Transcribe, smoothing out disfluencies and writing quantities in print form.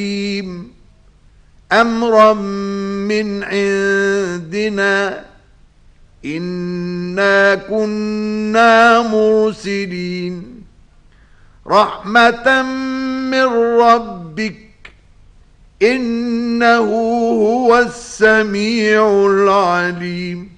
أمرا من عندنا إنا كنا مرسلين رحمة من ربك إنه هو السميع العليم